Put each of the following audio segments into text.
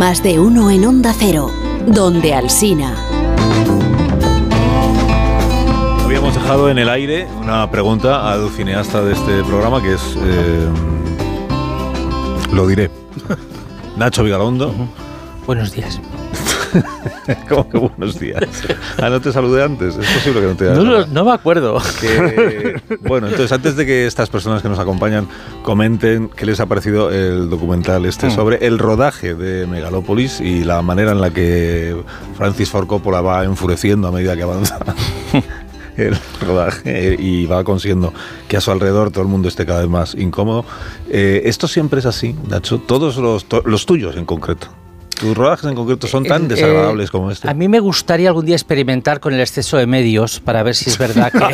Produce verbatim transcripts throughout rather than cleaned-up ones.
Más de uno en Onda Cero, donde Alsina. Habíamos dejado en el aire una pregunta al cineasta de este programa, que es, eh, lo diré, Nacho Vigalondo. Uh-huh. Buenos días. ¿Cómo que buenos días? Ah, no te saludé antes. Es posible que no te haya no, no, no me acuerdo. Que, bueno, entonces antes de que estas personas que nos acompañan comenten qué les ha parecido el documental este mm. sobre el rodaje de Megalópolis y la manera en la que Francis Ford Coppola va enfureciendo a medida que avanza el rodaje y va consiguiendo que a su alrededor todo el mundo esté cada vez más incómodo. Eh, esto siempre es así, Nacho. Todos los, to- los tuyos en concreto. ¿Tus rodajes en concreto son tan eh, desagradables como este? A mí me gustaría algún día experimentar con el exceso de medios para ver si es verdad que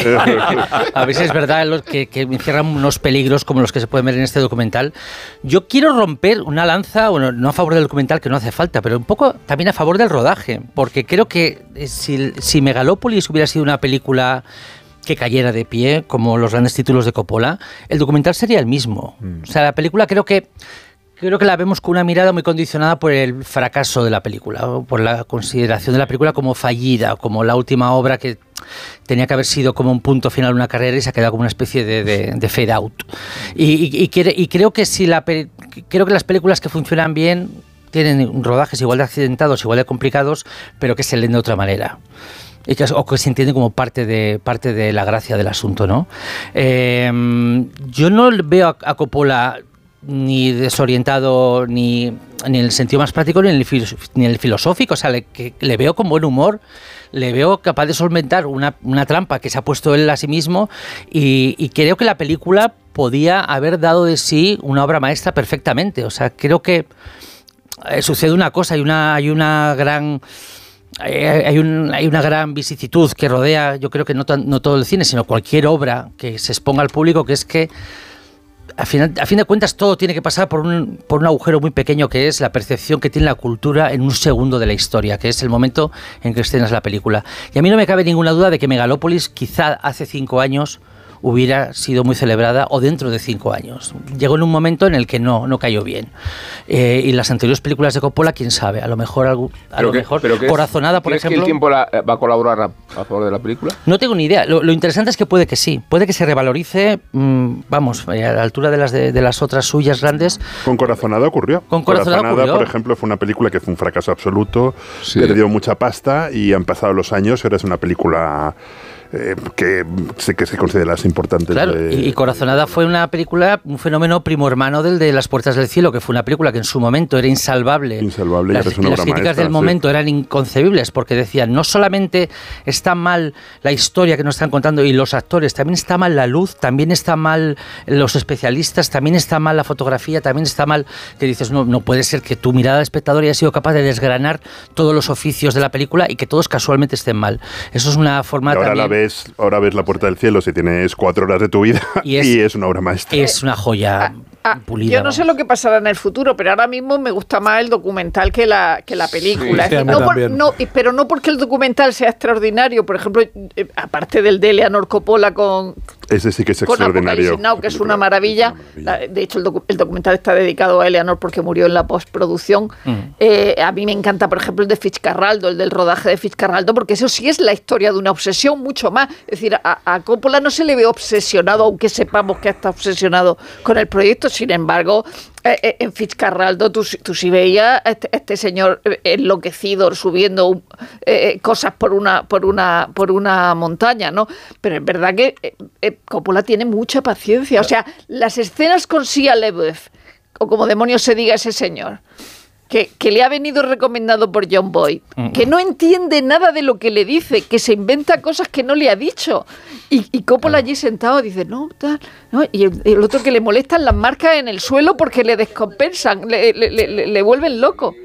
a ver si es verdad que, que me encierran unos peligros como los que se pueden ver en este documental. Yo quiero romper una lanza, bueno, no a favor del documental, que no hace falta, pero un poco también a favor del rodaje, porque creo que si, si Megalópolis hubiera sido una película que cayera de pie, como los grandes títulos de Coppola, el documental sería el mismo. Mm. O sea, la película creo que Creo que la vemos con una mirada muy condicionada por el fracaso de la película, o por la consideración de la película como fallida, como la última obra que tenía que haber sido como un punto final de una carrera y se ha quedado como una especie de, de, de fade out. Y, y, y, y creo que si la creo que las películas que funcionan bien tienen rodajes igual de accidentados, igual de complicados, pero que se leen de otra manera. Y que, o que se entiende como parte de parte de la gracia del asunto, ¿no? Eh, yo no veo a, a Coppola ni desorientado, ni, ni en el sentido más práctico, ni en el, ni en el filosófico. O sea, le, que, le veo con buen humor, le veo capaz de solventar una, una trampa que se ha puesto él a sí mismo y, y creo que la película podía haber dado de sí una obra maestra perfectamente. O sea, creo que eh, sucede una cosa, hay una, hay una gran... Hay, un, hay una gran vicisitud que rodea, yo creo que no, tan, no todo el cine, sino cualquier obra que se exponga al público, que es que A fin, a fin de cuentas todo tiene que pasar por un, por un agujero muy pequeño, que es la percepción que tiene la cultura en un segundo de la historia, que es el momento en que estrenas la película. Y a mí no me cabe ninguna duda de que Megalópolis quizá hace cinco años hubiera sido muy celebrada, o dentro de cinco años. Llegó en un momento en el que no, no cayó bien. Eh, y las anteriores películas de Coppola, quién sabe, a lo mejor algo, a lo que, mejor Corazonada, por ejemplo. ¿Crees que el tiempo la, va a colaborar a, a favor de la película? No tengo ni idea. Lo, lo interesante es que puede que sí. Puede que se revalorice, mmm, vamos, a la altura de las de, de las otras suyas grandes. Con Corazonada ocurrió. Con Corazonada, Corazonada ocurrió. Por ejemplo, fue una película que fue un fracaso absoluto, sí. perdió mucha pasta y han pasado los años y ahora es una película eh, que sé que se considera las importantes. Claro, de, y, y Corazonada fue una película, un fenómeno primo hermano del de Las Puertas del Cielo, que fue una película que en su momento era insalvable. Insalvable. Las, es una las obra críticas maestra, del momento sí. eran inconcebibles, porque decían, no solamente está mal la historia que nos están contando y los actores, también está mal la luz, también está mal los especialistas, también está mal la fotografía, también está mal, que dices, no, no puede ser que tu mirada de espectador haya sido capaz de desgranar todos los oficios de la película y que todos casualmente estén mal. Eso es una forma y ahora también... la ves, ahora ves La Puerta del Cielo si tienes cuatro horas de tu vida y es, y es una obra maestra. Es una joya ah, ah, pulida. Yo no sé lo que pasará en el futuro, pero ahora mismo me gusta más el documental que la, que la película. Sí, es decir, no por, no, pero no porque el documental sea extraordinario. Por ejemplo, eh, aparte del de Eleanor Coppola con... Ese sí que es con extraordinario. Now, que es una maravilla. Es una maravilla. De hecho, el, docu- el documental está dedicado a Eleanor porque murió en la postproducción. Mm. Eh, a mí me encanta, por ejemplo, el de Fitzcarraldo, el del rodaje de Fitzcarraldo, porque eso sí es la historia de una obsesión mucho más. Es decir, a, a Coppola no se le ve obsesionado, aunque sepamos que está obsesionado con el proyecto. Sin embargo, eh, en Fitzcarraldo tú, tú sí veías a este, este señor enloquecido subiendo eh, cosas por una, por una, por una montaña, ¿no? Pero es verdad que eh, eh, Coppola tiene mucha paciencia. O sea, las escenas con Shia LaBeouf, o como demonios se diga ese señor, que, que le ha venido recomendado por John Boyd, que no entiende nada de lo que le dice, que se inventa cosas que no le ha dicho. Y, y Coppola allí sentado dice, no, tal, no. Y el, el otro que le molestan las marcas en el suelo porque le descompensan, le, le, le, le vuelven loco.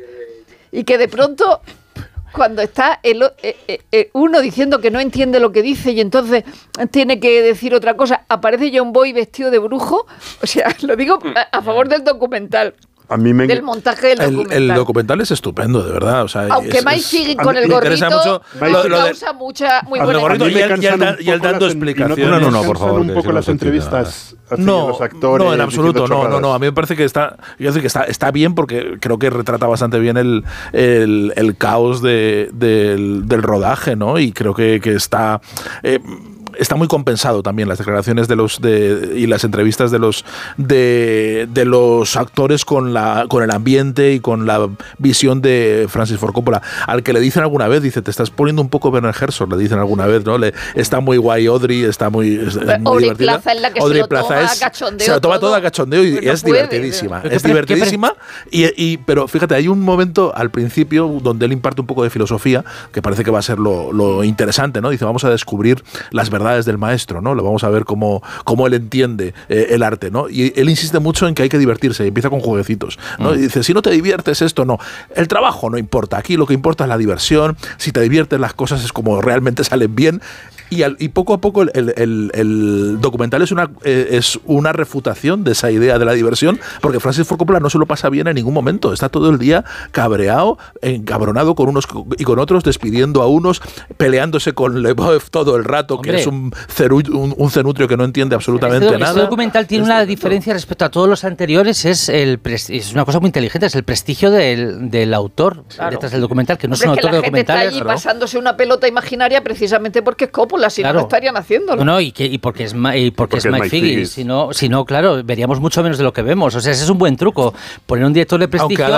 Y que de pronto... Cuando está el, eh, eh, uno diciendo que no entiende lo que dice y entonces tiene que decir otra cosa, aparece John Boyd vestido de brujo. O sea, lo digo a, a favor del documental. A mí me... del montaje del documental. El, el documental es estupendo, de verdad. O sea, Aunque es, Mike es, Figgin con el gorrito mucho, lo, lo causa de, mucha, muy buena gorrito y él, y él, y él dando explicaciones. No, no, no, por favor. Un poco las entrevistas hacia no, los actores. No, en absoluto, no, no, no. A mí me parece que está, yo decir que está, está bien porque creo que retrata bastante bien el, el, el caos de, del, del rodaje, ¿no? Y creo que, que está... Eh, está muy compensado también las declaraciones de los de, y las entrevistas de los de, de los actores con la con el ambiente y con la visión de Francis Ford Coppola, al que le dicen alguna vez, dice, te estás poniendo un poco Werner Herzog, le dicen alguna vez, ¿no? Le, está muy guay Audrey, está muy, es, es muy Audrey divertida. Plaza es la que Audrey se lo Plaza toma es, a cachondeo se lo toma todo, todo a cachondeo y no es puede, divertidísima, pero, es divertidísima y, y pero fíjate, hay un momento al principio donde él imparte un poco de filosofía que parece que va a ser lo, lo interesante, ¿no? Dice, vamos a descubrir las verdades del maestro, ¿no? Lo vamos a ver cómo, cómo él entiende eh, el arte, ¿no? Y él insiste mucho en que hay que divertirse, y empieza con jueguecitos, ¿no? Mm. Y dice, si no te diviertes esto, no. El trabajo no importa, aquí lo que importa es la diversión, si te diviertes las cosas es como realmente salen bien. Y, al, y poco a poco el, el, el, el documental es una, eh, es una refutación de esa idea de la diversión, porque Francis Ford Coppola no se lo pasa bien en ningún momento, está todo el día cabreado, encabronado con unos y con otros, despidiendo a unos, peleándose con Leboeuf todo el rato, Hombre. que es un, ceru, un, un cenutrio que no entiende absolutamente este, nada. Este documental tiene una diferencia respecto a todos los anteriores, es el es una cosa muy inteligente, es el prestigio del, del autor claro. detrás del documental, que no es un autor de documentales. Está allí pasándose una pelota imaginaria precisamente porque es Coppola. Si claro. no, no estarían haciéndolo. No, no y, que, y porque es, y porque porque es Mike, Mike Figgis. Si no, si no, claro, veríamos mucho menos de lo que vemos. O sea, ese es un buen truco. Poner un director de prestigio